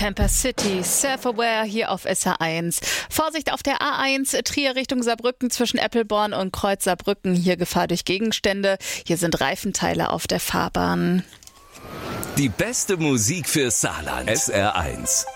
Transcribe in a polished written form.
Campus City, Self-Aware hier auf SR1. Vorsicht auf der A1, Trier Richtung Saarbrücken zwischen Eppelborn und Kreuz Saarbrücken. Hier Gefahr durch Gegenstände. Hier sind Reifenteile auf der Fahrbahn. Die beste Musik für Saarland. SR1.